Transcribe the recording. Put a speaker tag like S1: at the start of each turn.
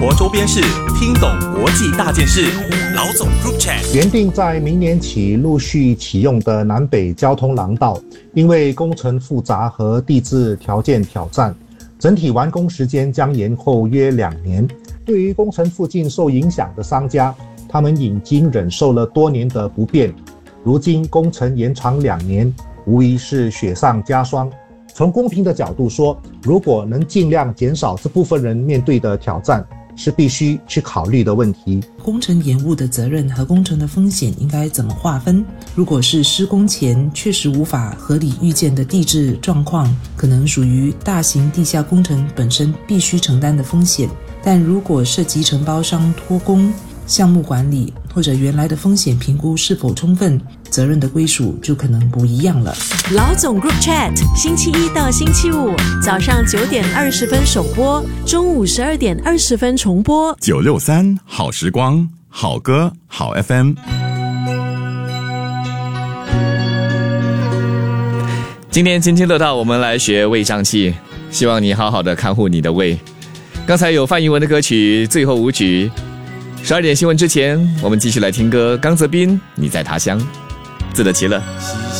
S1: 活周边事，听懂国际大件事。老总 Group Chat。
S2: 原定在明年起陆续启用的南北交通廊道，因为工程复杂和地质条件挑战，整体完工时间将延后约2年。对于工程附近受影响的商家，他们已经忍受了多年的不便，如今工程延长2年，无疑是雪上加霜。从公平的角度说，如果能尽量减少这部分人面对的挑战，是必须去考虑的问题。
S3: 工程延误的责任和工程的风险应该怎么划分？如果是施工前确实无法合理预见的地质状况，可能属于大型地下工程本身必须承担的风险。但如果涉及承包商托工、项目管理或者原来的风险评估是否充分，责任的归属就可能不一样了。
S4: 老总 Group Chat 星期一到星期五早上9点20分首播，中午12点20分重播。
S1: 963好时光，好歌好 FM。
S5: 今天津津乐道，我们来学胃胀气，希望你好好的看护你的胃。刚才有范逸文的歌曲《最后舞曲》。12点新闻之前，我们继续来听歌，刚泽斌《你在他乡》，自得其乐。